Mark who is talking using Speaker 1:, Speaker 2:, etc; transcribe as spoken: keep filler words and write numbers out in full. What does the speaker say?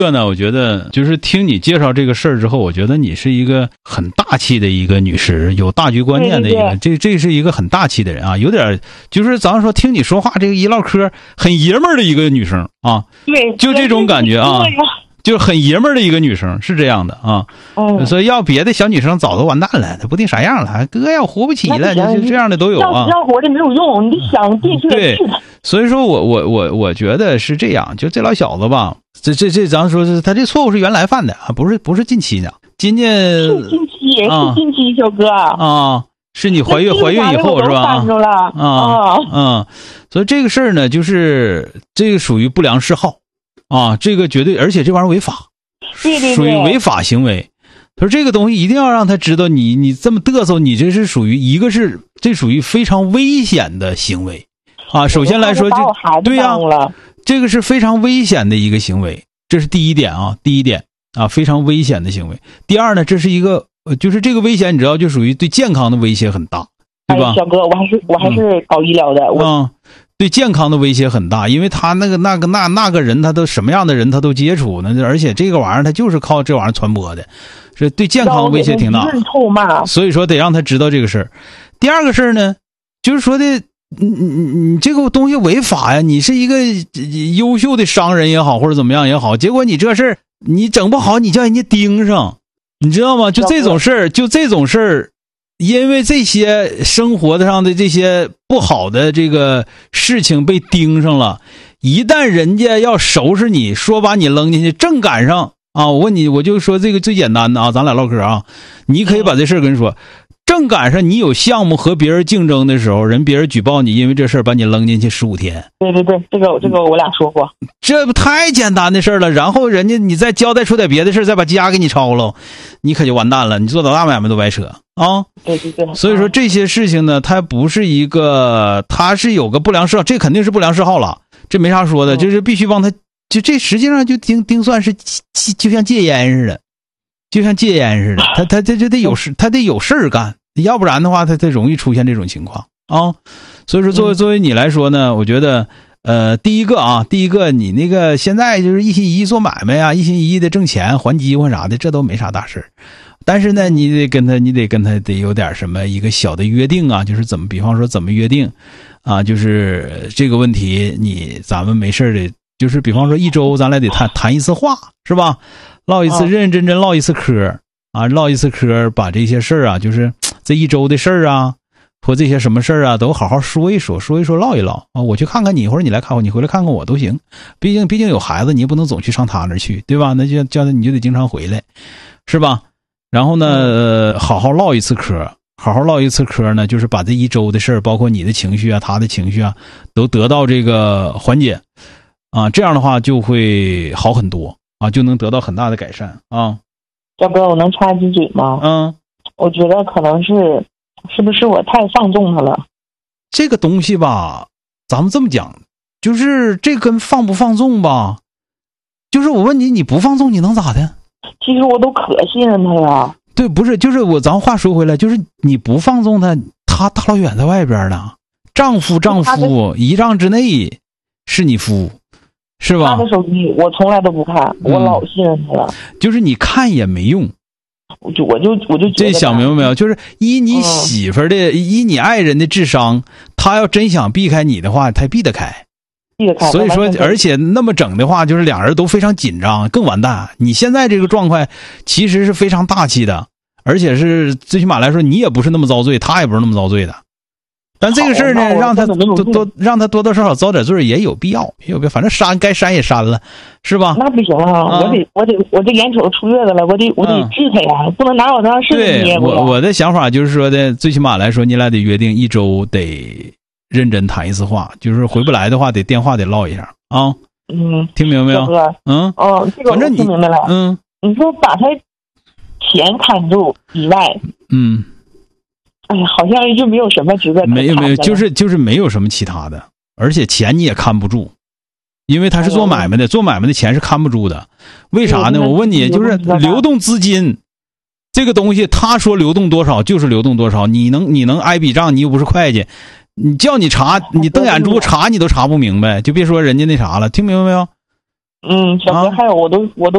Speaker 1: 这呢，我觉得就是听你介绍这个事儿之后，我觉得你是一个很大气的一个女士，有大局观念的一个，
Speaker 2: 对对对
Speaker 1: 这这是一个很大气的人啊，有点就是咱们说听你说话这个一唠嗑很爷们儿的一个女生啊，
Speaker 2: 对，
Speaker 1: 就这种感觉啊，就是很爷们儿的一个女生，是这样的啊。
Speaker 2: 嗯，
Speaker 1: 所以要别的小女生早都完蛋了，她不定啥样了，哥要活不起了，就是这样的都有啊。
Speaker 2: 要活的没有用，你想电视
Speaker 1: 对，所以说我我我我觉得是这样，就这老小子吧，这这这咱说是他这错误是原来犯的啊，不是不是近期的，今年
Speaker 2: 是近期，是近期，小哥
Speaker 1: 啊，是你怀孕怀孕以后是吧？
Speaker 2: 啊
Speaker 1: 啊嗯，所以这个事儿呢，就是这个属于不良嗜好啊，这个绝对，而且这玩意儿违法，
Speaker 2: 对对对，
Speaker 1: 属于违法行为。他说这个东西一定要让他知道你，你这么嘚瑟，你这是属于一个是这属于非常危险的行为啊。首先来说就对呀、啊，这个是非常危险的一个行为，这是第一点啊，第一点啊，非常危险的行为。第二呢，这是一个就是这个危险，你知道就属于对健康的威胁很大，对吧？
Speaker 2: 哎、小哥，我还是我还是搞医疗的，
Speaker 1: 嗯、
Speaker 2: 我。
Speaker 1: 嗯对健康的威胁很大，因为他那个那个那那个人，他都什么样的人他都接触呢，而且这个玩意儿他就是靠这玩意儿传播的，是对健康的威胁挺大，所以说得让他知道这个事儿。第二个事儿呢，就是说的，你你你这个东西违法呀，你是一个优秀的商人也好，或者怎么样也好，结果你这事儿你整不好，你叫人家盯上，你知道吗？就这种事儿，就这种事儿。因为这些生活上的这些不好的这个事情被盯上了，一旦人家要收拾你，说把你扔进去，正赶上啊！我问你，我就说这个最简单的啊，咱俩唠嗑啊，你可以把这事儿跟你说，正赶上你有项目和别人竞争的时候，人别人举报你，因为这事儿把你扔进去十五天。
Speaker 2: 对对对，这个这个我俩说过，
Speaker 1: 这不太简单的事儿了。然后人家你再交代出点别的事儿，再把家给你抄了，你可就完蛋了，你做多大买卖都白扯。啊，
Speaker 2: 对对对，
Speaker 1: 所以说这些事情呢，它不是一个，它是有个不良嗜好，这肯定是不良嗜好了，这没啥说的，就是必须帮他，就这实际上就丁丁算是就像戒烟似的，就像戒烟似的，他他他就得有事，他得有事儿干，要不然的话，他他容易出现这种情况啊。所以说，作为作为你来说呢，我觉得，呃，第一个啊，第一个你那个现在就是一心一意做买卖啊，一心一意的挣钱还机会啥的，这都没啥大事。但是呢，你得跟他，你得跟他得有点什么一个小的约定啊，就是怎么，比方说怎么约定啊，就是这个问题，你咱们没事的，就是比方说一周咱俩得谈谈一次话，是吧？唠一次认认真真唠一次嗑啊，唠一次嗑，把这些事儿啊，就是这一周的事儿啊，或这些什么事儿啊，都好好说一说，说一说，唠一唠啊。我去看看你，或者你来看我，你回来看看我都行。毕竟毕竟有孩子，你也不能总去上他那儿去，对吧？那就叫他你就得经常回来，是吧？然后呢，呃，好好唠一次嗑，好好唠一次嗑呢，就是把这一周的事儿，包括你的情绪啊，他的情绪啊，都得到这个缓解啊，这样的话就会好很多啊，就能得到很大的改善啊。
Speaker 2: 大哥，我能插一句嘴吗？
Speaker 1: 嗯，
Speaker 2: 我觉得可能是，是不是我太放纵他了？
Speaker 1: 这个东西吧，咱们这么讲，就是这跟放不放纵吧，就是我问你，你不放纵你能咋的？
Speaker 2: 其实我都可信任他呀。对，
Speaker 1: 不是，就是我咱话说回来，就是你不放纵他，他大老远在外边呢，丈夫丈夫一丈之内是你夫，是吧？
Speaker 2: 他的手机我从来都不看，我老信任他了。
Speaker 1: 嗯、就是你看也没用，
Speaker 2: 我就我就我就觉得
Speaker 1: 这想明白没有？就是以你媳妇儿的、嗯、以你爱人的智商，他要真想避开你的话，他避得开。所以说，而且那么整的话，就是两人都非常紧张，更完蛋。你现在这个状况其实是非常大气的，而且是最起码来说，你也不是那么遭罪，他也不是那么遭罪的。但这个事儿呢，让他多多让他多多少少遭点罪也有必要，也有必要。反正删该删也删了，是吧？
Speaker 2: 那不行啊！啊我得我得我这眼瞅出月子了，我得我得治他呀，嗯、不能拿我当事人捏
Speaker 1: 我。我的想法就是说的，最起码来说，你俩得约定一周得认真谈一次话，就是回不来的话，得电话得唠一下啊。嗯，听明白没有？嗯，
Speaker 2: 哦，这个我听明白了。
Speaker 1: 嗯，
Speaker 2: 你说把他钱看住以外，
Speaker 1: 嗯，
Speaker 2: 哎呀，好像就没有什么值得
Speaker 1: 没有没有，就是就是没有什么其他的，而且钱你也看不住，因为他是做买卖的，做买卖的钱是看不住的。为啥呢？我问你，就是流动资金这个东西，他说流动多少就是流动多少，你能你能挨笔账，你又不是会计。你叫你查，你瞪眼珠查你都查不明白，就别说人家那啥了，听明白没有？
Speaker 2: 嗯，小哥，还有我都我都